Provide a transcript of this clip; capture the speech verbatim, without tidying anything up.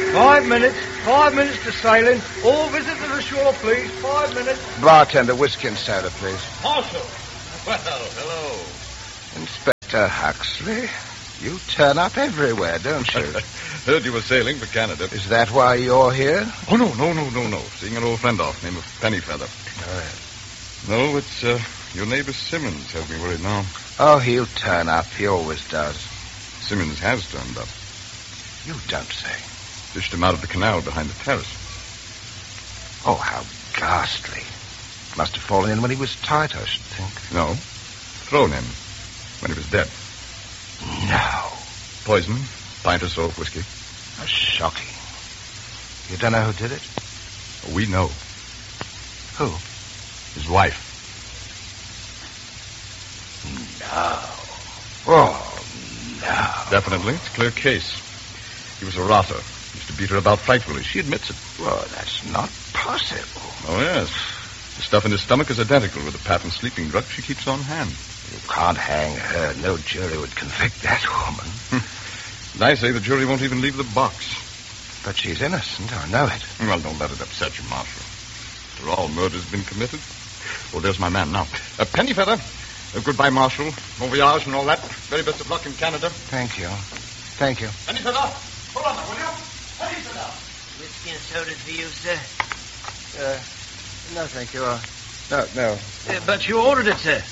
Five minutes. Five minutes to sailing. All visitors ashore, please. Five minutes. Bartender, whiskey and soda, please. Marshal. Well, hello. Inspector Huxley, you turn up everywhere, don't you? Heard you were sailing for Canada. Is that why you're here? Oh, no, no, no, no, no. Seeing an old friend off, name of Pennyfeather. Oh, No, it's uh, your neighbor Simmons has me worried now. oh, he'll turn up. He always does. Simmons has turned up. You don't say. Fished him out of the canal behind the terrace. Oh, how ghastly. Must have fallen in when he was tight, I should think. No. Thrown in when he was dead. No. Poison, pint or so of whiskey. How shocking. You don't know who did it? We know. Who? His wife. No. Oh, no. Definitely. It's a clear case. He was a rotter. Used to beat her about frightfully. She admits it. Well, that's not possible. Oh, yes. The stuff in his stomach is identical with the patent sleeping drug she keeps on hand. You can't hang her. No jury would convict that woman. And I say the jury won't even leave the box. But she's innocent. I know it. Well, don't let it upset you, Marshal. After all, murder's been committed. Oh, there's my man now. Uh, Pennyfeather. Uh, goodbye, Marshal. Bon voyage and all that. Very best of luck in Canada. Thank you. Thank you. Pennyfeather, hold on, will you? Pennyfeather. Whiskey and soda for you, sir. Uh, no, thank you. Uh, no, no. Uh, but you ordered it, sir.